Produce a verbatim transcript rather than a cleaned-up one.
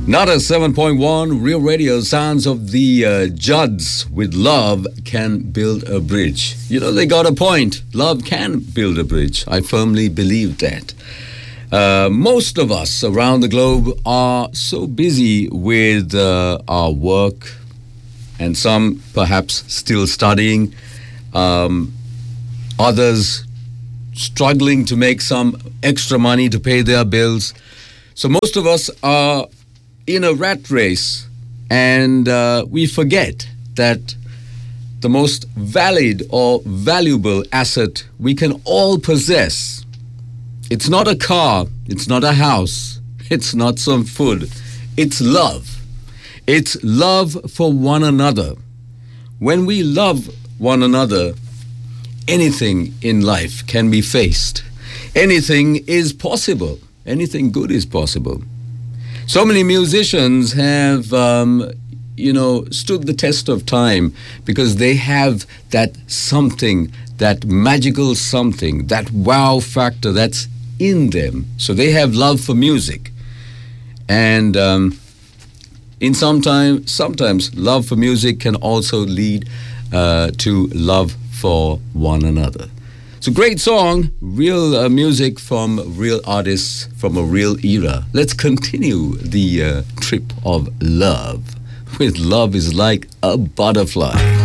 Nada seven point one, Real Radio, sounds of the uh, Judds with Love Can Build a Bridge. You know, they got a point. Love can build a bridge. I firmly believe that. Uh, most of us around the globe are so busy with uh, our work, and some perhaps still studying, um, others struggling to make some extra money to pay their bills. So most of us are in a rat race, and uh, we forget that the most valid or valuable asset we can all possess, it's not a car, it's not a house, it's not some food, it's love. It's love for one another. When we love one another, anything in life can be faced. Anything is possible. Anything good is possible. So many musicians have, um, you know, stood the test of time because they have that something, that magical something, that wow factor that's in them. So they have love for music. And um, in some time, sometimes love for music can also lead uh, to love for one another. It's a great song, real uh, music from real artists from a real era. Let's continue the uh, trip of love with Love is Like a Butterfly.